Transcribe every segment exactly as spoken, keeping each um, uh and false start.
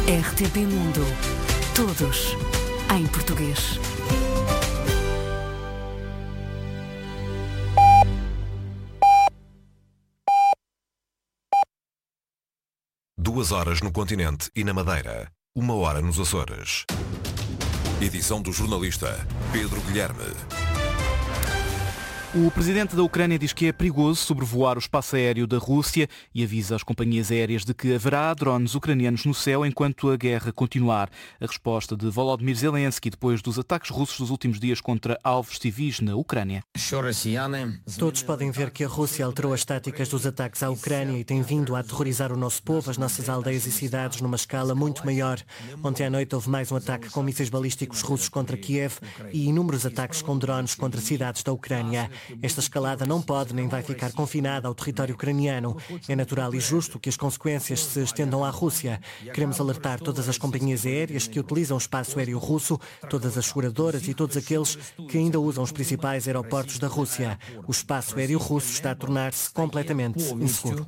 R T P Mundo. Todos em português. Duas horas no continente e na Madeira. Uma hora nos Açores. Edição do jornalista Pedro Guilherme. O presidente da Ucrânia diz que é perigoso sobrevoar o espaço aéreo da Rússia e avisa as companhias aéreas de que haverá drones ucranianos no céu enquanto a guerra continuar. A resposta de Volodymyr Zelensky depois dos ataques russos dos últimos dias contra alvos civis na Ucrânia. Todos podem ver que a Rússia alterou as táticas dos ataques à Ucrânia e tem vindo a aterrorizar o nosso povo, as nossas aldeias e cidades, numa escala muito maior. Ontem à noite houve mais um ataque com mísseis balísticos russos contra Kiev e inúmeros ataques com drones contra cidades da Ucrânia. Esta escalada não pode nem vai ficar confinada ao território ucraniano. É natural e justo que as consequências se estendam à Rússia. Queremos alertar todas as companhias aéreas que utilizam o espaço aéreo russo, todas as seguradoras e todos aqueles que ainda usam os principais aeroportos da Rússia. O espaço aéreo russo está a tornar-se completamente inseguro.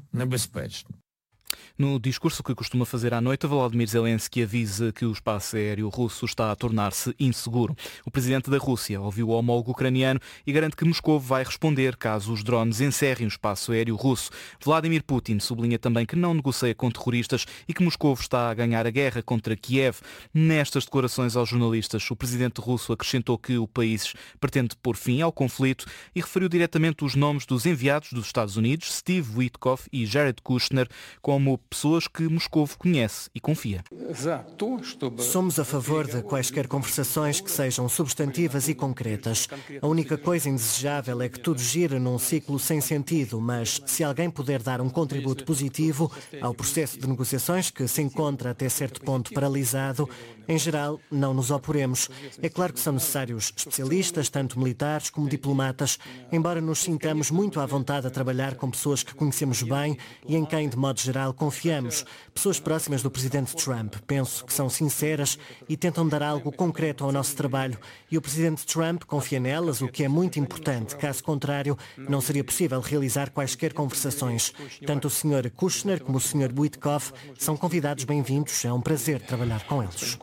No discurso que costuma fazer à noite, Volodymyr Zelensky avisa que o espaço aéreo russo está a tornar-se inseguro. O presidente da Rússia ouviu o homólogo ucraniano e garante que Moscou vai responder caso os drones encerrem o espaço aéreo russo. Vladimir Putin sublinha também que não negocia com terroristas e que Moscou está a ganhar a guerra contra Kiev. Nestas declarações aos jornalistas, o presidente russo acrescentou que o país pretende pôr fim ao conflito e referiu diretamente os nomes dos enviados dos Estados Unidos, Steve Witkoff e Jared Kushner, como pessoas que Moscou conhece e confia. Somos a favor de quaisquer conversações que sejam substantivas e concretas. A única coisa indesejável é que tudo gire num ciclo sem sentido, mas se alguém puder dar um contributo positivo ao processo de negociações que se encontra até certo ponto paralisado, em geral, não nos oporemos. É claro que são necessários especialistas, tanto militares como diplomatas, embora nos sintamos muito à vontade a trabalhar com pessoas que conhecemos bem e em quem, de modo geral, confiamos. Pessoas próximas do presidente Trump. Penso que são sinceras e tentam dar algo concreto ao nosso trabalho. E o presidente Trump confia nelas, o que é muito importante. Caso contrário, não seria possível realizar quaisquer conversações. Tanto o senhor Kushner como o senhor Witkoff são convidados bem-vindos. É um prazer trabalhar com eles.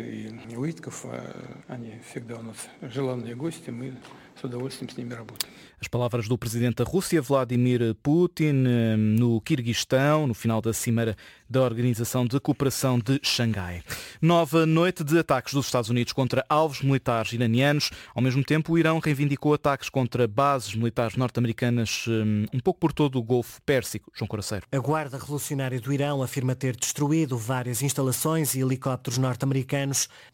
As palavras do presidente da Rússia, Vladimir Putin, no Quirguistão, no final da cimeira da Organização de Cooperação de Xangai. Nova noite de ataques dos Estados Unidos contra alvos militares iranianos. Ao mesmo tempo, o Irão reivindicou ataques contra bases militares norte-americanas um pouco por todo o Golfo Pérsico. João Coraceiro. A Guarda Revolucionária do Irão afirma ter destruído várias instalações e helicópteros norte-americanos